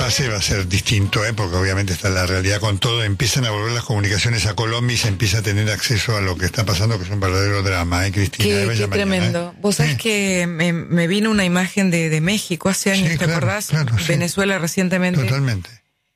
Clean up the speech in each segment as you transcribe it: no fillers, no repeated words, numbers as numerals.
fase va a ser distinto, porque obviamente está la realidad con todo. Empiezan a volver las comunicaciones a Colombia y se empieza a tener acceso a lo que está pasando, que es un verdadero drama, Cristina. Qué tremendo. Vos sabés que me vino una imagen de México hace años, ¿te acordás? Claro, Venezuela recientemente. Totalmente.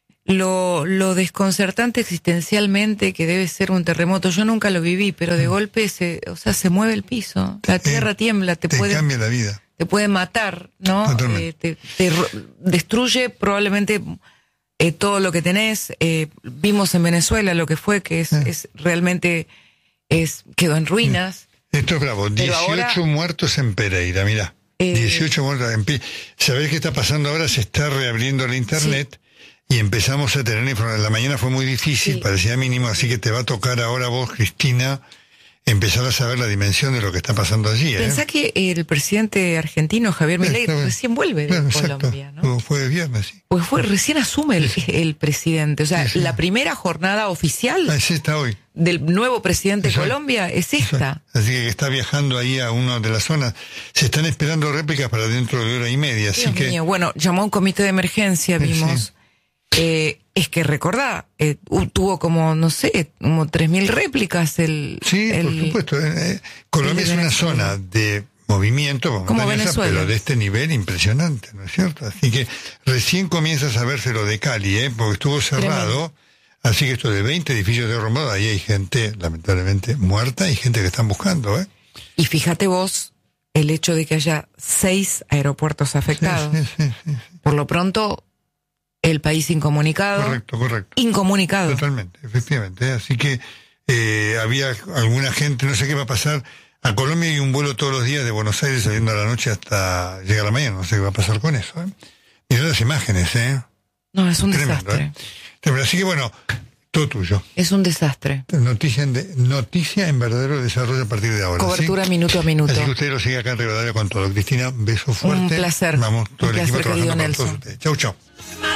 Lo desconcertante existencialmente que debe ser un terremoto. Yo nunca lo viví, pero de golpe se mueve el piso, la tierra tiembla, te cambia la vida. Te puede matar, ¿no? Te destruye probablemente todo lo que tenés. Vimos en Venezuela lo que fue, que es realmente quedó en ruinas. Esto es bravo. 18 muertos en Pereira, mirá. 18 muertos en Pereira. ¿Sabés qué está pasando ahora? Se está reabriendo la internet. Sí. Y empezamos a tener información. La mañana fue muy difícil, parecía mínimo, así que te va a tocar ahora vos, Cristina, empezar a saber la dimensión de lo que está pasando allí. Pensá que el presidente argentino, Javier Milei, recién vuelve de Colombia, ¿no? Fue el viernes, sí. Pues recién asume el presidente. O sea, la primera jornada oficial es esta hoy. Del nuevo presidente de Colombia es esta. Así que está viajando ahí a una de las zonas. Se están esperando réplicas para dentro de hora y media. Así que bueno, llamó a un comité de emergencia, vimos. Es que recordá, tuvo como 3.000 réplicas por supuesto. Colombia es una zona de movimiento, como Venezuela, pero de este nivel impresionante, ¿no es cierto? Así que recién comienza a saberse lo de Cali, porque estuvo cerrado. Tremendo. Así que esto de 20 edificios derrumbados, ahí hay gente, lamentablemente, muerta y gente que están buscando, Y fíjate vos, el hecho de que haya 6 aeropuertos afectados. Sí. Por lo pronto, el país incomunicado. Correcto. Incomunicado. Totalmente, efectivamente. Así que había alguna gente, no sé qué va a pasar. A Colombia hay un vuelo todos los días de Buenos Aires saliendo a la noche hasta llegar a la mañana. No sé qué va a pasar con eso. Mirá las imágenes, No, es un tremendo, desastre. Así que bueno, todo tuyo. Es un desastre. Noticia en verdadero desarrollo a partir de ahora. Cobertura minuto a minuto. Así que usted lo sigue acá en Rivadavia con todo. Cristina, beso fuerte. Un placer. Vamos, todo un el placer, equipo trabajando querido con todos Nelson. ustedes. Chau.